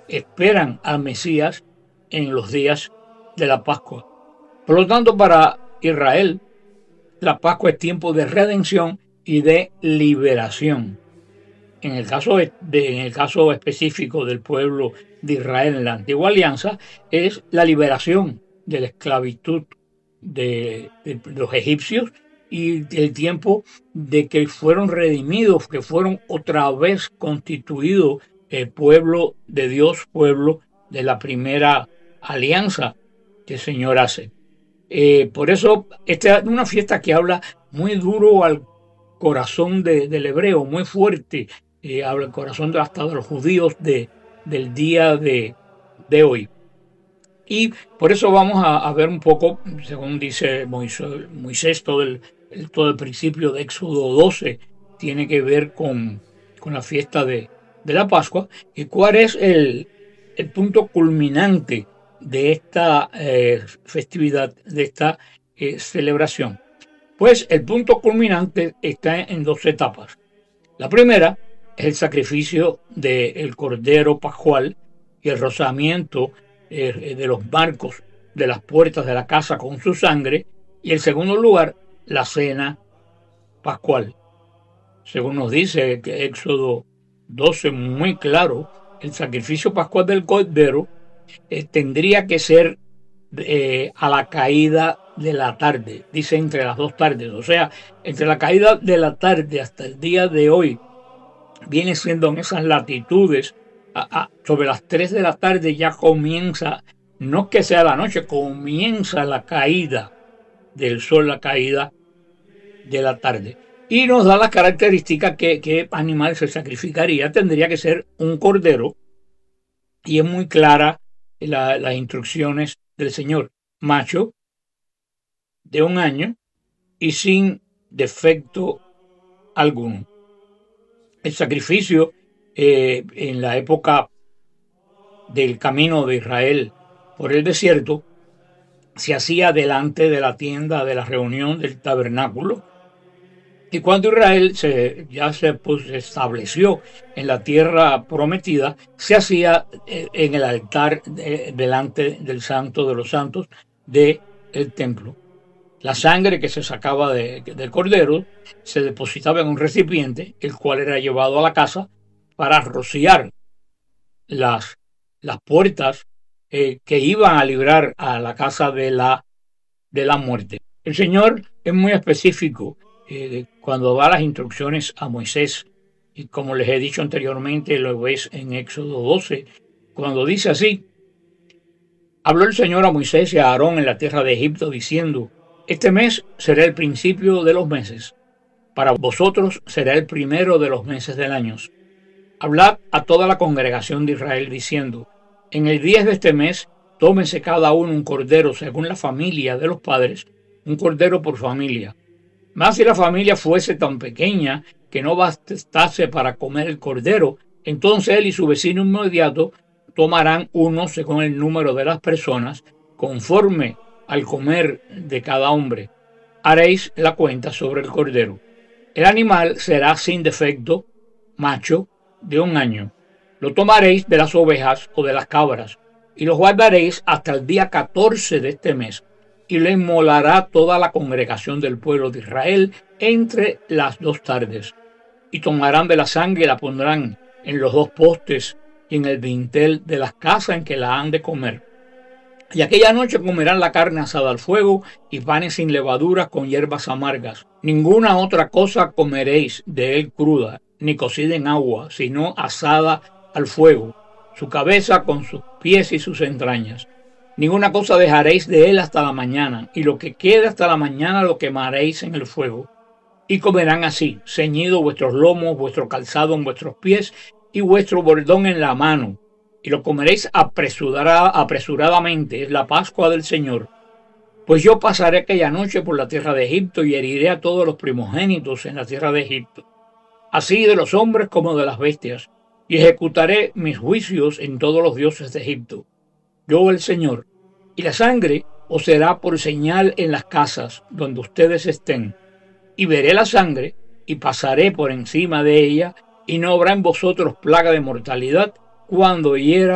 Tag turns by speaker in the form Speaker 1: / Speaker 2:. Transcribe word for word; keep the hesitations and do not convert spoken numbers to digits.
Speaker 1: esperan al Mesías en los días de la Pascua. Por lo tanto, para Israel, la Pascua es tiempo de redención y de liberación. En el caso, de, en el caso específico del pueblo de Israel en la antigua alianza, es la liberación de la esclavitud de, de los egipcios y el tiempo de que fueron redimidos, que fueron otra vez constituidos el pueblo de Dios, pueblo de la primera alianza que el Señor hace. Eh, por eso, esta es una fiesta que habla muy duro al corazón de, del hebreo, muy fuerte, eh, habla el corazón de, hasta de los judíos de, del día de, de hoy. Y por eso vamos a, a ver un poco, según dice Moisés, Moisés todo, el, el, todo el principio de Éxodo doce tiene que ver con, con la fiesta de, de la Pascua, y cuál es el, el punto culminante de esta eh, festividad, de esta eh, celebración. Pues el punto culminante está en dos etapas. La primera es el sacrificio del cordero pascual y el rozamiento eh, de los marcos de las puertas de la casa con su sangre, y en segundo lugar, la cena pascual. Según nos dice que Éxodo doce, muy claro, el sacrificio pascual del cordero eh, tendría que ser eh, a la caída de la tarde, dice entre las dos tardes, o sea, entre la caída de la tarde hasta el día de hoy, viene siendo en esas latitudes, a, a, sobre las tres de la tarde ya comienza, no que sea la noche, comienza la caída del sol, la caída de la tarde. Y nos da las características que, que animal se sacrificaría. Tendría que ser un cordero, y es muy clara la, las instrucciones del Señor. Macho, de un año y sin defecto alguno. El sacrificio eh, en la época del camino de Israel por el desierto se hacía delante de la tienda de la reunión del tabernáculo. Y cuando Israel se, ya se pues, estableció en la tierra prometida, se hacía eh, en el altar eh, delante del Santo de los Santos del templo. La sangre que se sacaba de, del cordero se depositaba en un recipiente, el cual era llevado a la casa para rociar las, las puertas eh, que iban a librar a la casa de la, de la muerte. El Señor es muy específico eh, cuando da las instrucciones a Moisés, y como les he dicho anteriormente, lo ves en Éxodo doce, cuando dice así: habló el Señor a Moisés y a Aarón en la tierra de Egipto, diciendo: este mes será el principio de los meses, para vosotros será el primero de los meses del año. Hablad a toda la congregación de Israel diciendo: en el diez de este mes tómese cada uno un cordero según la familia de los padres, un cordero por familia. Mas si la familia fuese tan pequeña que no bastase para comer el cordero, entonces él y su vecino inmediato tomarán uno según el número de las personas, conforme al comer de cada hombre. Haréis la cuenta sobre el cordero. El animal será sin defecto, macho, de un año. Lo tomaréis de las ovejas o de las cabras, y lo guardaréis hasta el día catorce de este mes, y lo inmolará toda la congregación del pueblo de Israel entre las dos tardes. Y tomarán de la sangre y la pondrán en los dos postes y en el dintel de las casas en que la han de comer. Y aquella noche comerán la carne asada al fuego y panes sin levadura con hierbas amargas. Ninguna otra cosa comeréis de él cruda, ni cocida en agua, sino asada al fuego, su cabeza con sus pies y sus entrañas. Ninguna cosa dejaréis de él hasta la mañana, y lo que quede hasta la mañana lo quemaréis en el fuego. Y comerán así, ceñidos vuestros lomos, vuestro calzado en vuestros pies, y vuestro bordón en la mano. Y lo comeréis apresurada, apresuradamente, es la Pascua del Señor. Pues yo pasaré aquella noche por la tierra de Egipto, y heriré a todos los primogénitos en la tierra de Egipto, así de los hombres como de las bestias, y ejecutaré mis juicios en todos los dioses de Egipto. Yo el Señor. Y la sangre os será por señal en las casas donde ustedes estén. Y veré la sangre, y pasaré por encima de ella, y no habrá en vosotros plaga de mortalidad cuando hiera